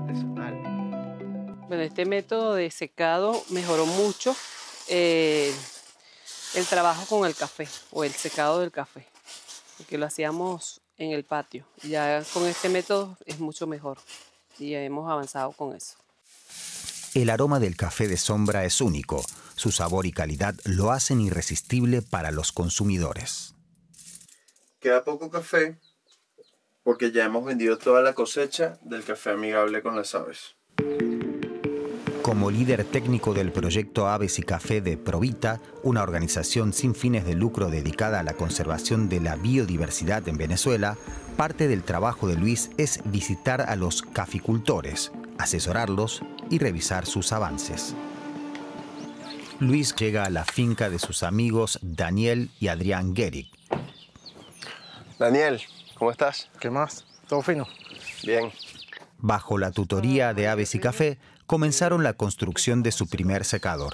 artesanal. Bueno, este método de secado mejoró mucho el trabajo con el café o el secado del café, porque lo hacíamos en el patio. Ya con este método es mucho mejor y hemos avanzado con eso. El aroma del café de sombra es único. Su sabor y calidad lo hacen irresistible para los consumidores. Queda poco café porque ya hemos vendido toda la cosecha del café amigable con las aves. Como líder técnico del proyecto Aves y Café de Provita, una organización sin fines de lucro dedicada a la conservación de la biodiversidad en Venezuela, parte del trabajo de Luis es visitar a los caficultores, asesorarlos y revisar sus avances. Luis llega a la finca de sus amigos Daniel y Adrián Gueric. Daniel, ¿cómo estás? ¿Qué más? ¿Todo fino? Bien. Bajo la tutoría de Aves y Café, comenzaron la construcción de su primer secador.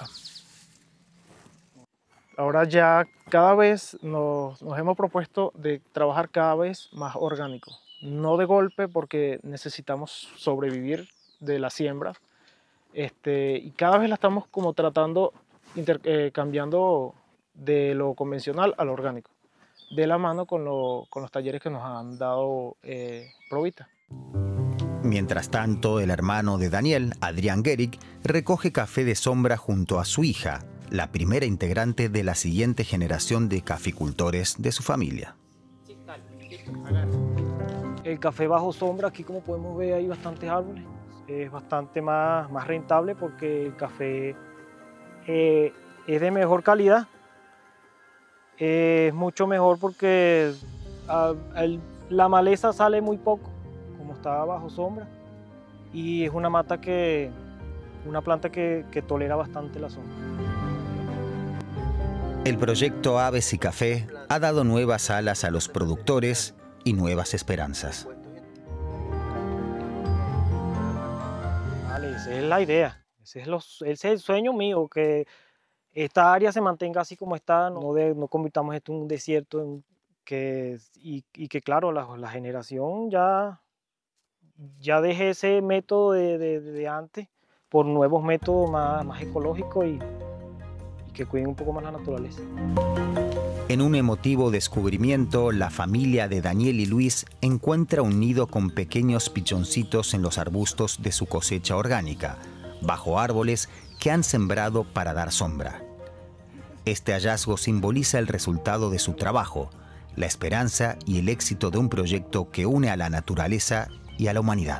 Ahora ya cada vez nos hemos propuesto de trabajar cada vez más orgánico. No de golpe porque necesitamos sobrevivir de la siembra. Y cada vez la estamos como tratando, cambiando de lo convencional a lo orgánico. De la mano con los talleres que nos han dado Provita. Mientras tanto, el hermano de Daniel, Adrián Gueric, recoge café de sombra junto a su hija, la primera integrante de la siguiente generación de caficultores de su familia. El café bajo sombra, aquí como podemos ver hay bastantes árboles. Es bastante más rentable porque el café es de mejor calidad. Es mucho mejor porque la maleza sale muy poco, como está bajo sombra, y es una planta que tolera bastante la sombra. El proyecto Aves y Café ha dado nuevas alas a los productores y nuevas esperanzas. Vale, esa es la idea, ese es el sueño mío, que esta área se mantenga así como está, no convirtamos esto en un desierto, y que claro, la generación ya deje ese método de antes por nuevos métodos más ecológicos y que cuiden un poco más la naturaleza. En un emotivo descubrimiento, la familia de Daniel y Luis encuentra un nido con pequeños pichoncitos en los arbustos de su cosecha orgánica, bajo árboles que han sembrado para dar sombra. Este hallazgo simboliza el resultado de su trabajo, la esperanza y el éxito de un proyecto que une a la naturaleza y a la humanidad.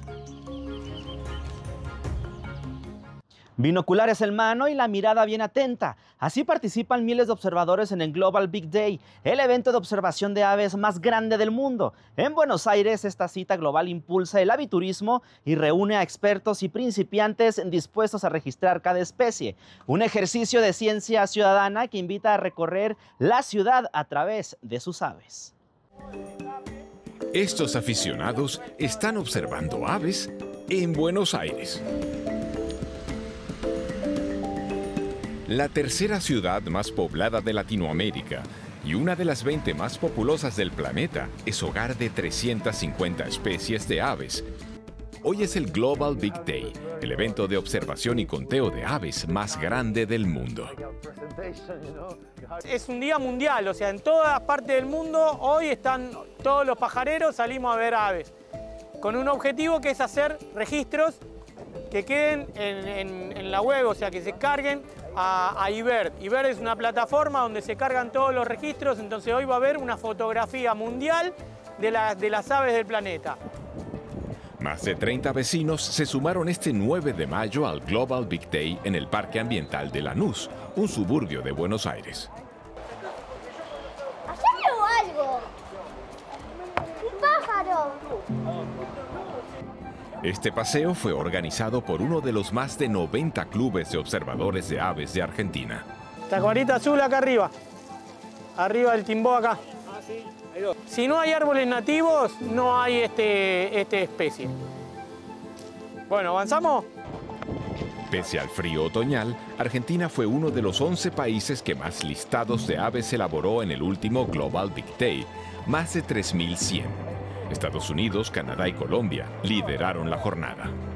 Binoculares en mano y la mirada bien atenta. Así participan miles de observadores en el Global Big Day, el evento de observación de aves más grande del mundo. En Buenos Aires, esta cita global impulsa el aviturismo y reúne a expertos y principiantes dispuestos a registrar cada especie. Un ejercicio de ciencia ciudadana que invita a recorrer la ciudad a través de sus aves. Estos aficionados están observando aves en Buenos Aires. La tercera ciudad más poblada de Latinoamérica y una de las 20 más populosas del planeta es hogar de 350 especies de aves. Hoy es el Global Big Day, el evento de observación y conteo de aves más grande del mundo. Es un día mundial, o sea, en todas partes del mundo hoy están todos los pajareros, salimos a ver aves, con un objetivo que es hacer registros que queden en la web, o sea, que se carguen a iBird. iBird es una plataforma donde se cargan todos los registros, entonces hoy va a haber una fotografía mundial de las aves del planeta. Más de 30 vecinos se sumaron este 9 de mayo al Global Big Day en el Parque Ambiental de Lanús, un suburbio de Buenos Aires. ¡Allá veo algo! ¡Un pájaro! Este paseo fue organizado por uno de los más de 90 clubes de observadores de aves de Argentina. Tacuarita azul acá arriba. Arriba del timbó acá. Si no hay árboles nativos, no hay esta especie. Bueno, ¿avanzamos? Pese al frío otoñal, Argentina fue uno de los 11 países que más listados de aves elaboró en el último Global Big Day, más de 3.100. Estados Unidos, Canadá y Colombia lideraron la jornada.